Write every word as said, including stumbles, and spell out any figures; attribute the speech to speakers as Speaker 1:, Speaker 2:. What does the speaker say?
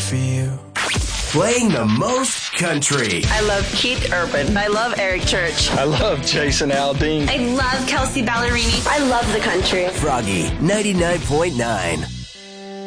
Speaker 1: for you.
Speaker 2: Playing the most country.
Speaker 3: I love Keith Urban. I love Eric Church.
Speaker 4: I love Jason Aldean.
Speaker 5: I love Kelsey Ballerini.
Speaker 3: I love the country.
Speaker 2: Froggy ninety-nine point nine.